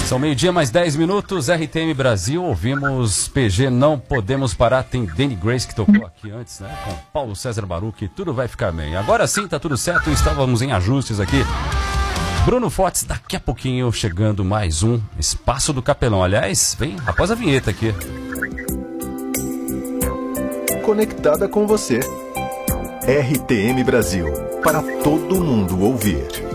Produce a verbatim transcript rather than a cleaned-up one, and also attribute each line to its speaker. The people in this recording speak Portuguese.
Speaker 1: São meio-dia mais dez minutos, R T M Brasil, ouvimos P G Não Podemos Parar, tem Danny Grace que tocou aqui antes, né, com Paulo César Baruch, tudo vai ficar bem. Agora sim, tá tudo certo, estávamos em ajustes aqui. Bruno Fortes, daqui a pouquinho chegando mais um Espaço do Capelão. Aliás, vem após a vinheta aqui.
Speaker 2: Conectada com você. R T M Brasil, para todo mundo ouvir.